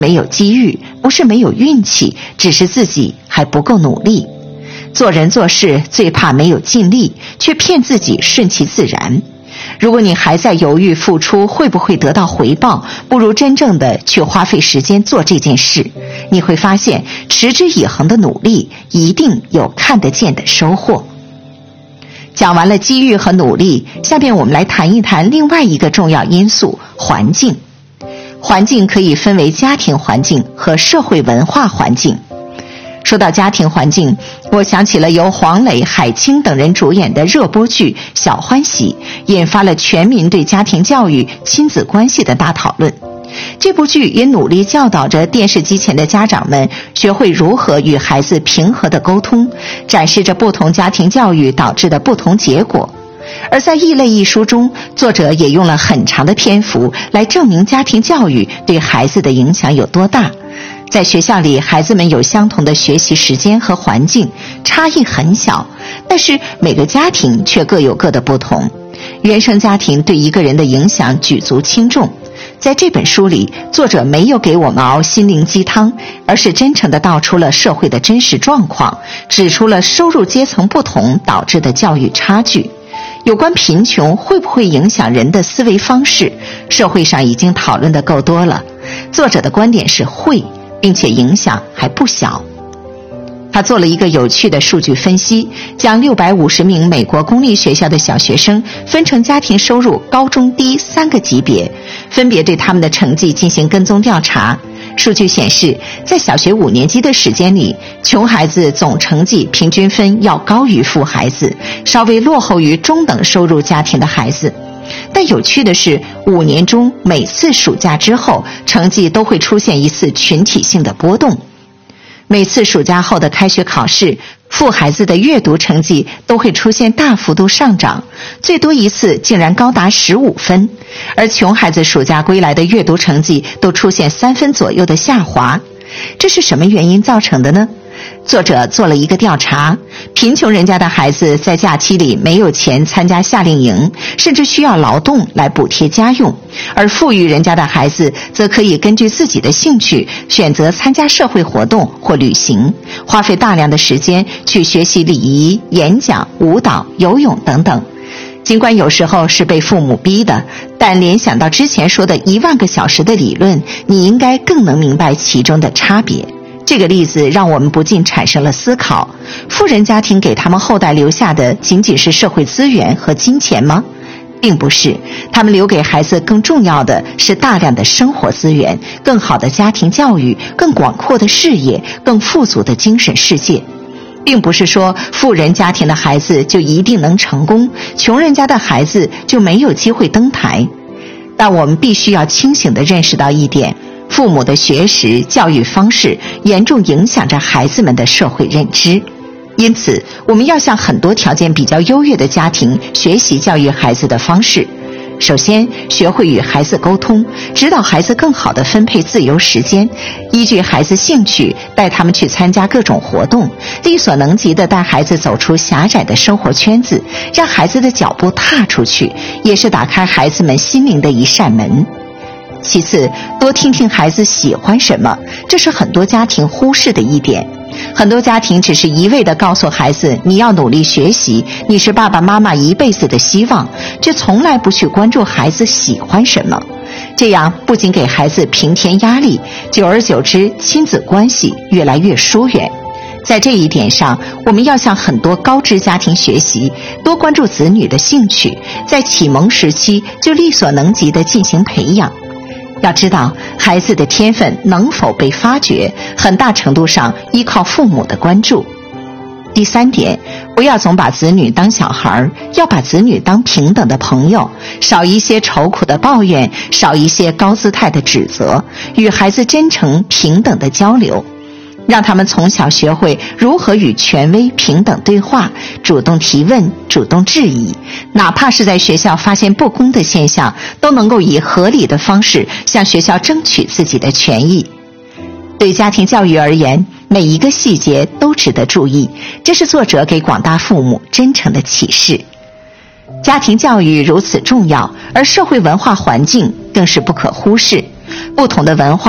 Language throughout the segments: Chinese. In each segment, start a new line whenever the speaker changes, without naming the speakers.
没有机遇，不是没有运气，只是自己还不够努力。做人做事最怕没有尽力，却骗自己顺其自然。如果你还在犹豫付出会不会得到回报，不如真正的去花费时间做这件事，你会发现持之以恒的努力一定有看得见的收获。讲完了机遇和努力，下面我们来谈一谈另外一个重要因素——环境。环境可以分为家庭环境和社会文化环境。说到家庭环境，我想起了由黄磊、海清等人主演的热播剧《小欢喜》，引发了全民对家庭教育、亲子关系的大讨论。这部剧也努力教导着电视机前的家长们学会如何与孩子平和地沟通，展示着不同家庭教育导致的不同结果。而在《异类》一书中，作者也用了很长的篇幅来证明家庭教育对孩子的影响有多大。在学校里，孩子们有相同的学习时间和环境，差异很小，但是每个家庭却各有各的不同。原生家庭对一个人的影响举足轻重。在这本书里，作者没有给我们熬心灵鸡汤，而是真诚地道出了社会的真实状况，指出了收入阶层不同导致的教育差距。有关贫穷会不会影响人的思维方式，社会上已经讨论得够多了。作者的观点是会，并且影响还不小。他做了一个有趣的数据分析，将650名美国公立学校的小学生分成家庭收入高中低3个级别，分别对他们的成绩进行跟踪调查。数据显示，在小学5年级的时间里，穷孩子总成绩平均分要高于富孩子，稍微落后于中等收入家庭的孩子。但有趣的是，5年中每次暑假之后，成绩都会出现一次群体性的波动。每次暑假后的开学考试，富孩子的阅读成绩都会出现大幅度上涨，最多一次竟然高达15分，而穷孩子暑假归来的阅读成绩都出现3分左右的下滑。这是什么原因造成的呢？作者做了一个调查，贫穷人家的孩子在假期里没有钱参加夏令营，甚至需要劳动来补贴家用，而富裕人家的孩子则可以根据自己的兴趣选择参加社会活动或旅行，花费大量的时间去学习礼仪、演讲、舞蹈、游泳等等。尽管有时候是被父母逼的，但联想到之前说的1万个小时的理论，你应该更能明白其中的差别。这个例子让我们不禁产生了思考：富人家庭给他们后代留下的仅仅是社会资源和金钱吗？并不是，他们留给孩子更重要的是大量的生活资源、更好的家庭教育、更广阔的视野、更富足的精神世界。并不是说富人家庭的孩子就一定能成功，穷人家的孩子就没有机会登台。但我们必须要清醒地认识到一点，父母的学识、教育方式严重影响着孩子们的社会认知。因此，我们要向很多条件比较优越的家庭学习教育孩子的方式。首先，学会与孩子沟通，指导孩子更好地分配自由时间，依据孩子兴趣带他们去参加各种活动，力所能及地带孩子走出狭窄的生活圈子，让孩子的脚步踏出去，也是打开孩子们心灵的一扇门。其次，多听听孩子喜欢什么，这是很多家庭忽视的一点。很多家庭只是一味地告诉孩子，你要努力学习，你是爸爸妈妈一辈子的希望，却从来不去关注孩子喜欢什么。这样不仅给孩子平添压力，久而久之，亲子关系越来越疏远。在这一点上，我们要向很多高知家庭学习，多关注子女的兴趣，在启蒙时期就力所能及地进行培养。要知道，孩子的天分能否被发掘，很大程度上依靠父母的关注。第3点，不要总把子女当小孩，要把子女当平等的朋友，少一些愁苦的抱怨，少一些高姿态的指责，与孩子真诚平等的交流。让他们从小学会如何与权威平等对话，主动提问，主动质疑，哪怕是在学校发现不公的现象，都能够以合理的方式向学校争取自己的权益。对家庭教育而言，每一个细节都值得注意，这是作者给广大父母真诚的启示。家庭教育如此重要，而社会文化环境更是不可忽视。不同的文化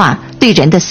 对人的